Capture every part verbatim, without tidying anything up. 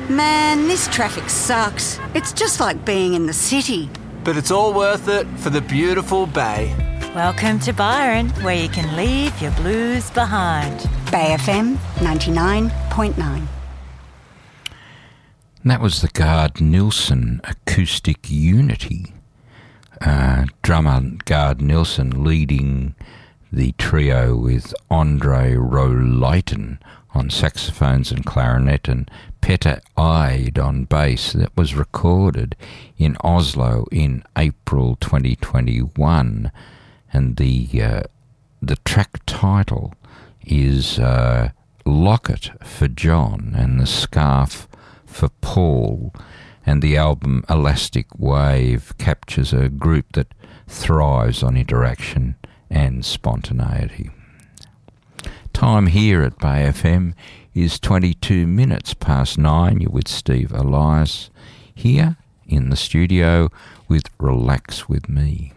Man, this traffic sucks. It's just like being in the city. But it's all worth it for the beautiful bay. Welcome to Byron, where you can leave your blues behind. Bay F M ninety-nine point nine. That was the Gard Nilsson Acoustic Unity. Uh, drummer Gard Nilsson leading the trio with Andre Rolayton on saxophones and clarinet and Petter Eid on bass. That was recorded in Oslo in April twenty twenty-one, and the uh, the track title is uh, Locket for John and the Scarf for Paul, and the album Elastic Wave captures a group that thrives on interaction and spontaneity. Time here at Bay F M is twenty-two minutes past nine. You're with Steve Elias here in the studio with Relax With Me.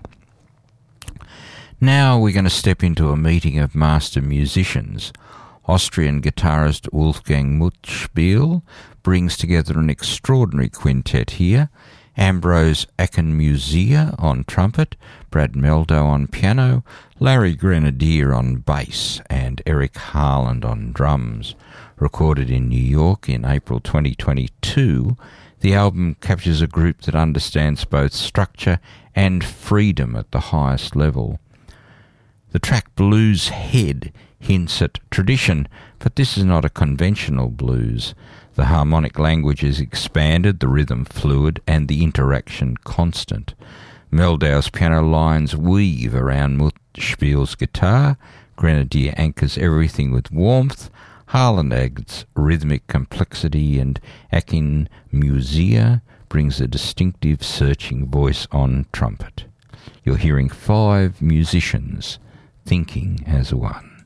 Now we're going to step into a meeting of master musicians. Austrian guitarist Wolfgang Mutschbiel brings together an extraordinary quintet here. Ambrose Akinmusea on trumpet, Brad Meldo on piano, Larry Grenadier on bass, and Eric Harland on drums. Recorded in New York in April twenty twenty-two, the album captures a group that understands both structure and freedom at the highest level. The track Blues Head hints at tradition, but this is not a conventional blues. The harmonic language is expanded, the rhythm fluid, and the interaction constant. Meldau's piano lines weave around Mutschbiel's guitar, Grenadier anchors everything with warmth, Harland adds rhythmic complexity, and Akinmusea brings a distinctive searching voice on trumpet. You're hearing five musicians thinking as one.